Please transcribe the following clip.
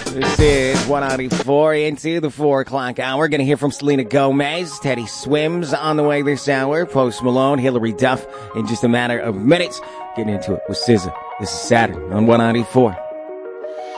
This is 194 into the 4 o'clock hour. Going to hear from Selena Gomez. Teddy Swims on the way this hour. Post Malone, Hillary Duff in just a matter of minutes. Getting into it with SZA. This is Saturn on 194.